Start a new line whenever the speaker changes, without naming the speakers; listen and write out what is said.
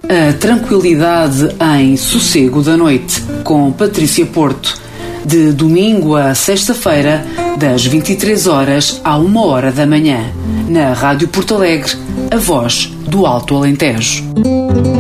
A tranquilidade em Sossego da Noite, com Patrícia Porto, de domingo a sexta-feira, das 23 horas à 1 hora da manhã, na Rádio Porto Alegre, a voz do Alto Alentejo.